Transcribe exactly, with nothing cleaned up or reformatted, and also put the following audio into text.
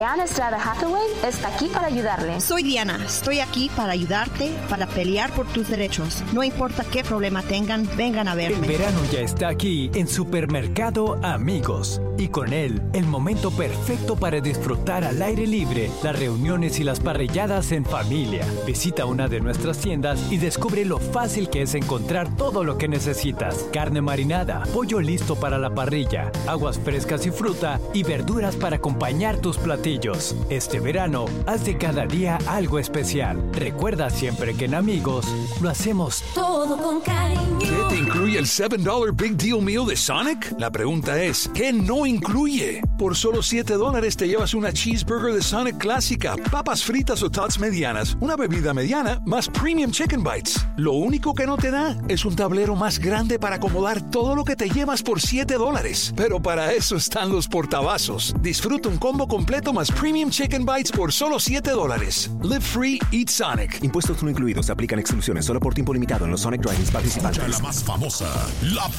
Anne Estrada Hathaway está aquí para ayudarle. Soy Diana, estoy aquí para ayudarte, para pelear por tus derechos. No importa qué problema tengan, vengan a verme. El verano ya está aquí en Supermercado Amigos. Y con él, el momento perfecto para disfrutar al aire libre, las reuniones y las parrilladas en familia. Visita una de nuestras tiendas y descubre lo fácil que es encontrar todo lo que necesitas. Carne marinada, pollo listo para la parrilla, aguas frescas y fruta y verduras para acompañar tus platillos. Este verano, haz de cada día algo especial. Recuerda siempre que en Amigos lo hacemos todo con cariño. ¿Qué te incluye el siete dólares Big Deal Meal de Sonic? La pregunta es, ¿qué no incluye? Por solo siete dólares te llevas una cheeseburger de Sonic clásica, papas fritas o tots medianas, una bebida mediana, más premium chicken bites. Lo único que no te da es un tablero más grande para acomodar todo lo que te llevas por siete dólares. Pero para eso están los portavasos. Disfruta un combo completo más premium chicken bites por solo siete dólares. Live free, eat Sonic. Impuestos no incluidos. Se aplican exclusiones solo por tiempo limitado en los Sonic Drive-ins participantes. La más famosa, la